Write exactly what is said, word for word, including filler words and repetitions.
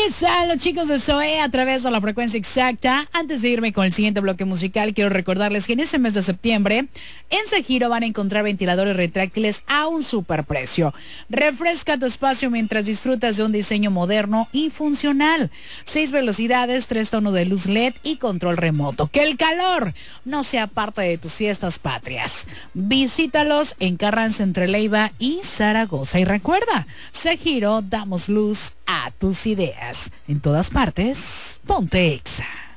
están los chicos de Zoé a través de la frecuencia exacta? Antes de irme con el siguiente bloque musical, quiero recordarles que en este mes de septiembre en Segiro van a encontrar ventiladores retráctiles a un superprecio. Refresca tu espacio mientras disfrutas de un diseño moderno y funcional. Seis velocidades, tres tonos de luz L E D y control remoto. Que el calor no sea parte de tus fiestas patrias. Visítalos en Carranza entre Leiva y Zaragoza. Y recuerda, Segiro, damos luz a tus ideas. En todas partes, ponte Exa.